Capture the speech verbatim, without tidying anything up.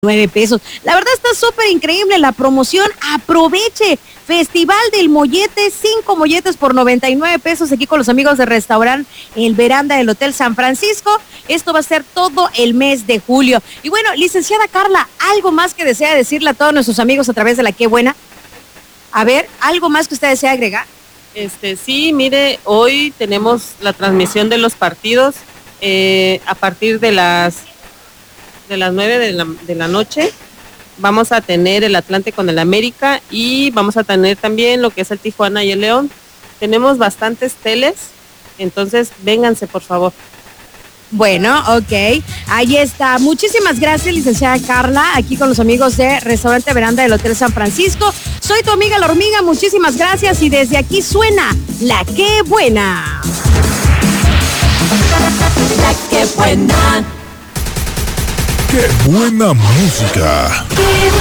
nueve pesos. La verdad está súper increíble la promoción. Aproveche. Festival del Mollete, cinco molletes por noventa y nueve pesos aquí con los amigos de restaurante El Veranda del Hotel San Francisco. Esto va a ser todo el mes de julio. Y bueno, licenciada Carla, ¿algo más que desea decirle a todos nuestros amigos a través de la Qué Buena? A ver, ¿algo más que usted desea agregar? Este, sí, mire, hoy tenemos la transmisión de los partidos eh, a partir de las de las nueve de la, de la noche. Vamos a tener el Atlante con el América y vamos a tener también lo que es el Tijuana y el León. Tenemos bastantes teles, entonces vénganse por favor. Bueno, ok, ahí está. Muchísimas gracias, licenciada Carla, aquí con los amigos de Restaurante Veranda del Hotel San Francisco. Soy tu amiga La Hormiga, muchísimas gracias y desde aquí suena La Qué Buena. La Qué Buena. ¡Qué buena música!